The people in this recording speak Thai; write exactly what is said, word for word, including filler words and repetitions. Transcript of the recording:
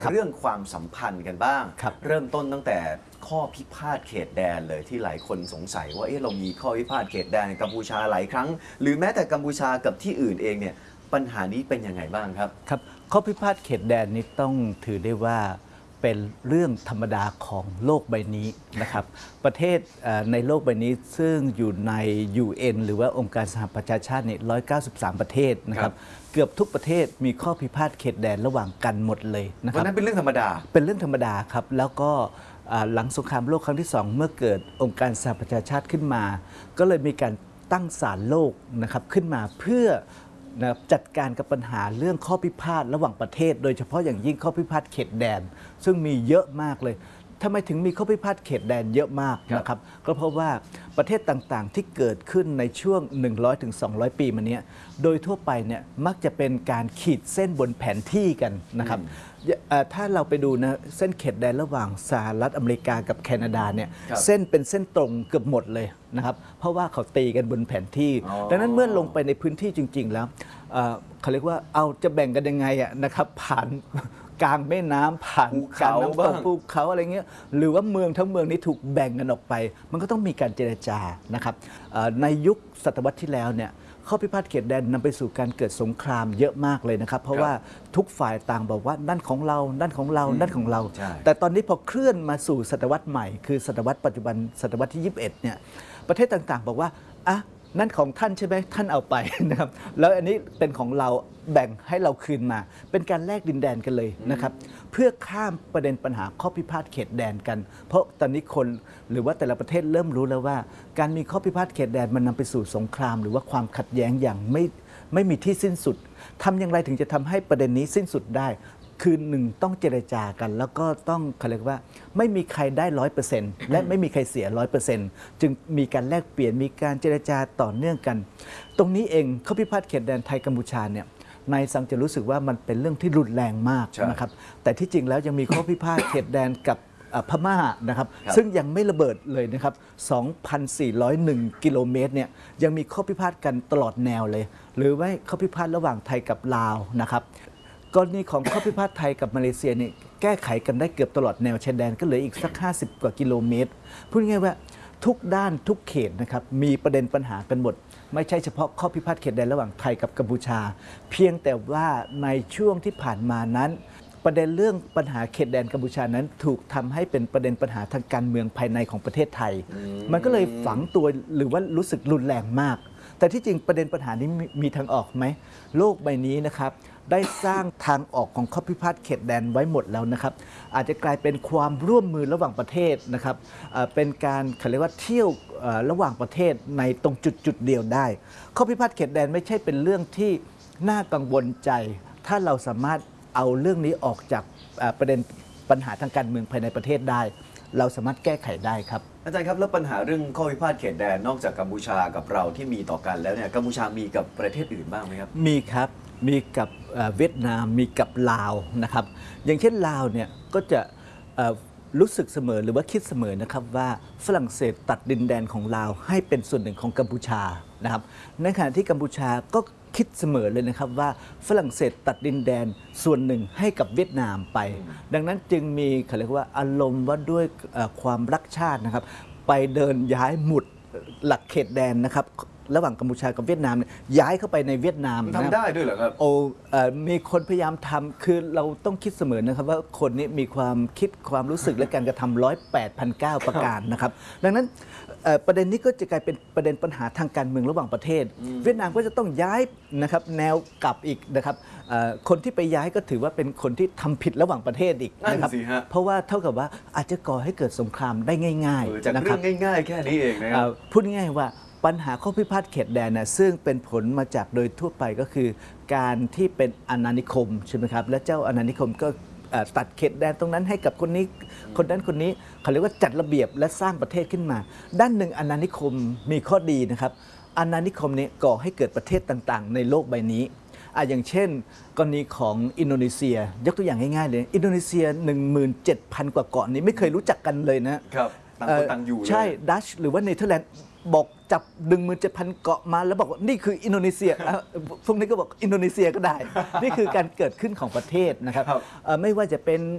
เรื่องความสัมพันธ์กันบ้างเริ่มต้นตั้งแต่ข้อพิพาทเขตแดนเลยที่หลายคนสงสัยว่าเอ๊ะเรามีข้อพิพาทเขตแดนกัมพูชาหลายครั้งหรือแม้แต่กัมพูชากับที่อื่นเองเนี่ยปัญหานี้เป็นยังไงบ้างครับครับข้อพิพาทเขตแดนนี้ต้องถือได้ว่าเป็นเรื่องธรรมดาของโลกใบนี้นะครับประเทศในโลกใบนี้ซึ่งอยู่ใน ยู เอ็น หรือว่าองค์การสหประชาชาติเนี่ยหนึ่งร้อยเก้าสิบสามประเทศนะครับเกือบทุกประเทศมีข้อพิพาทเขตแดนระหว่างกันหมดเลยนะครับนั้นเป็นเรื่องธรรมดาเป็นเรื่องธรรมดาครับแล้วก็หลังสงครามโลกครั้งที่สองเมื่อเกิดองค์การสหประชาชาติขึ้นมา ก็เลยมีการตั้งศาลโลกนะครับขึ้นมาเพื่อนะจัดการกับปัญหาเรื่องข้อพิพาทระหว่างประเทศโดยเฉพาะอย่างยิ่งข้อพิพาทเขตแดนซึ่งมีเยอะมากเลยทำไมถึงมีข้อพิพาทเขตแดนเยอะมากนะครับก็เพราะว่าประเทศต่างๆที่เกิดขึ้นในช่วง หนึ่งร้อยถึงสองร้อย ปีมานี้โดยทั่วไปเนี่ยมักจะเป็นการขีดเส้นบนแผนที่กันนะครับถ้าเราไปดูนะเส้นเขตแดนระหว่างสหรัฐอเมริกากับแคนาดาเนี่ยเส้นเป็นเส้นตรงเกือบหมดเลยนะครับเพราะว่าเขาตีกันบนแผนที่ดังนั้นเมื่อลงไปในพื้นที่จริงๆแล้วเขาเรียกว่าเอาจะแบ่งกันยังไงอะนะครับผ่านกลางแม่น้ำผ่านกลางน้ำบ้างภูเขาอะไรเงี้ยหรือว่าเมืองทั้งเมืองนี้ถูกแบ่งกันออกไปมันก็ต้องมีการเจรจานะครับในยุคศตวรรษที่แล้วเนี่ยข้อพิพาทเขตแดนนำไปสู่การเกิดสงครามเยอะมากเลยนะครับเพราะว่าทุกฝ่ายต่างบอกว่าด้านของเราด้านของเราด้านของเราแต่ตอนนี้พอเคลื่อนมาสู่ศตวรรษใหม่คือศตวรรษปัจจุบันศตวรรษที่ยี่สิบเอ็ดเนี่ยประเทศต่างๆบอกว่าอ่ะนั่นของท่านใช่ไหมท่านเอาไปนะครับแล้วอันนี้เป็นของเราแบ่งให้เราคืนมาเป็นการแลกดินแดนกันเลยนะครับเพื่อข้ามประเด็นปัญหาข้อพิพาทเขตแดนกันเพราะตอนนี้คนหรือว่าแต่ละประเทศเริ่มรู้แล้วว่าการมีข้อพิพาทเขตแดนมันนำไปสู่สงครามหรือว่าความขัดแย้งอย่างไม่ไม่มีที่สิ้นสุดทำอย่างไรถึงจะทำให้ประเด็นนี้สิ้นสุดได้คือหนึ่งต้องเจรจากันแล้วก็ต้องเขาเรียกว่าไม่มีใครได้ร้อยเปอร์เซ็นต์และไม่มีใครเสียร้อยเปอร์เซ็นต์จึงมีการแลกเปลี่ยนมีการเจรจาต่อเนื่องกันตรงนี้เองข้อพิพาทเขตแดนไทยกัมพูชาเนี่ยนายสังจะรู้สึกว่ามันเป็นเรื่องที่รุนแรงมากนะครับแต่ที่จริงแล้วยังมีข้อพิพาทเขตแดนกับพม่านะครับซึ่งยังไม่ระเบิดเลยนะครับ สองพันสี่ร้อยเอ็ด กิโลเมตรเนี่ยยังมีข้อพิพาทกันตลอดแนวเลยหรือว่าข้อพิพาทระหว่างไทยกับลาวนะครับกรณีของข้อพิพาทไทยกับมาเลเซียเนี่ยแก้ไขกันได้เกือบตลอดแนวชายแดนก็เหลืออีกสักห้าสิบกว่ากิโลเมตรพูดง่ายๆว่าทุกด้านทุกเขตนะครับมีประเด็นปัญหากันหมดไม่ใช่เฉพาะข้อพิพาทเขตแดนระหว่างไทยกับกัมพูชาเพียงแต่ว่าในช่วงที่ผ่านมานั้นประเด็นเรื่องปัญหาเขตแดนกัมพูชานั้นถูกทำให้เป็นประเด็นปัญหาทางการเมืองภายในของประเทศไทยมันก็เลยฝังตัวหรือว่ารู้สึกรุนแรงมากแต่ที่จริงประเด็นปัญหานี้มีทางออกไหมโลกใบนี้นะครับได้สร้างทางออกของข้อพิพาทเขตแดนไว้หมดแล้วนะครับอาจจะกลายเป็นความร่วมมือระหว่างประเทศนะครับเป็นการเขาเรียกว่าเที่ยวระหว่างประเทศในตรงจุดจุดเดียวได้ข้อพิพาทเขตแดนไม่ใช่เป็นเรื่องที่น่ากังวลใจถ้าเราสามารถเอาเรื่องนี้ออกจากประเด็นปัญหาทางการเมืองภายในประเทศได้เราสามารถแก้ไขได้ครับอาจารย์ครับแล้วปัญหาเรื่องข้อพิพาทเขตแดนนอกจากกัมพูชากับเราที่มีต่อกันแล้วเนี่ยกัมพูชามีกับประเทศอื่นบ้างไหมครับมีครับมีกับเวียดนามมีกับลาวนะครับอย่างเช่นลาวเนี่ยก็จะรู้สึกเสมอหรือว่าคิดเสมอนะครับว่าฝรั่งเศสตัดดินแดนของลาวให้เป็นส่วนหนึ่งของกัมพูชานะครับในขณะที่กัมพูชาก็คิดเสมอเลยนะครับว่าฝรั่งเศสตัดดินแดนส่วนหนึ่งให้กับเวียดนามไปดังนั้นจึงมีเขาเรียกว่าอารมณ์ว่าด้วยความรักชาตินะครับไปเดินย้ายหมุดหลักเขตแดนนะครับระหว่างกัมพูชากับเวียดนามย้ายเข้าไปในเวียดนามทำได้ด้วยเหรอครับโอ้มีคนพยายามทำคือเราต้องคิดเสมอนะครับว่าคนนี้มีความคิดความรู้สึกและการกระทำร้อยแปดพันเก้าประการนะครับดังนั้นประเด็นนี้ก็จะกลายเป็นประเด็นปัญหาทางการเมืองระหว่างประเทศเวียดนามก็จะต้องย้ายนะครับแนวกลับอีกนะครับคนที่ไปย้ายก็ถือว่าเป็นคนที่ทำผิดระหว่างประเทศอีกนะครับเพราะว่าเท่ากับว่าอาจจะก่อให้เกิดสงครามได้ง่ายๆจากเรื่องง่ายๆแค่นี้เองนะครับพูดง่ายๆว่าปัญหาข้อพิพาทเขตแดนนะซึ่งเป็นผลมาจากโดยทั่วไปก็คือการที่เป็นอาณานิคมใช่ไหมครับและเจ้าอาณานิคมก็ตัดเขตแดนตรงนั้นให้กับคนนี้คนนั้นคนนี้เขาเรียกว่าจัดระเบียบและสร้างประเทศขึ้นมาด้านหนึ่งอาณานิคมมีข้อดีนะครับอาณานิคมนี้ก่อให้เกิดประเทศต่างๆในโลกใบนี้อ่ะอย่างเช่นกรณีของอินโดนีเซียยกตัวอย่างง่ายๆเลยอินโดนีเซีย หนึ่งหมื่นเจ็ดพัน กว่าเกาะนี้ไม่เคยรู้จักกันเลยนะครับต่างคนต่างอยู่เลยใช่ดัชหรือว่าเนเธอร์แลนด์บอกจับ หนึ่งหมื่นเจ็ดพัน เกาะมาแล้วบอกว่านี่คืออินโดนีเซียพวกนี้ก็บอกอินโดนีเซียก็ได้นี่คือการเกิดขึ้นของประเทศนะครับไม่ว่าจะเป็น